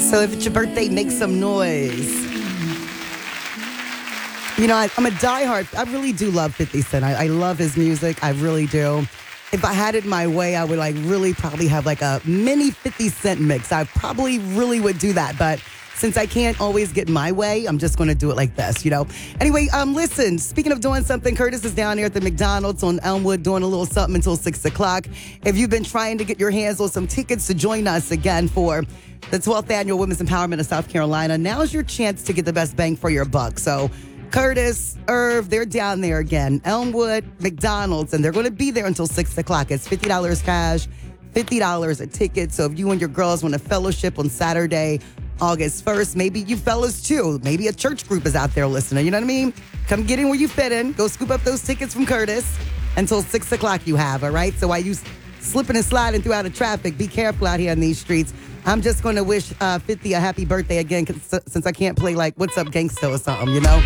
So if it's your birthday, make some noise. You know, I'm a diehard. I really do love 50 Cent. I love his music. I really do. If I had it my way, I would really probably have a mini 50 Cent mix. I probably really would do that. But since I can't always get my way, I'm just going to do it like this, Anyway, listen, speaking of doing something, Curtis is down here at the McDonald's on Elmwood doing a little something until 6 o'clock. If you've been trying to get your hands on some tickets to join us again for the 12th Annual Women's Empowerment of South Carolina, now's your chance to get the best bang for your buck. So Curtis, Irv, they're down there again. Elmwood, McDonald's, and they're going to be there until 6 o'clock. It's $50 cash, $50 a ticket. So if you and your girls want to fellowship on Saturday, August 1st, maybe you fellas too. Maybe a church group is out there listening. You know what I mean? Come get in where you fit in. Go scoop up those tickets from Curtis until 6 o'clock you have, all right? So while you slipping and sliding throughout the traffic, be careful out here in these streets. I'm just going to wish 50 a happy birthday again since I can't play What's Up Gangsta or something,